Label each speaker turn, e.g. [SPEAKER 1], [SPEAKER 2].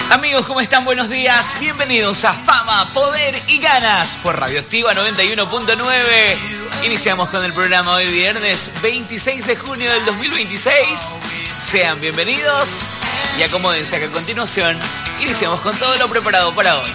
[SPEAKER 1] Amigos, ¿cómo están? Buenos días. Bienvenidos a Fama, Poder y Ganas por Radioactiva 91.9. Iniciamos con el programa hoy viernes 26 de junio del 2026. Sean bienvenidos y acomódense que a continuación iniciamos con todo lo preparado para hoy.